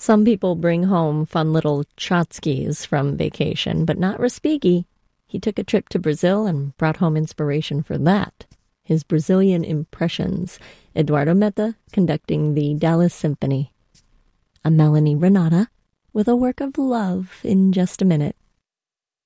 Some people bring home fun little tchotchkes from vacation, but not Respighi. He took a trip to Brazil and brought home inspiration for that. His Brazilian impressions, Eduardo Meta conducting the Dallas Symphony. I'm Melanie Renata with a work of love in just a minute.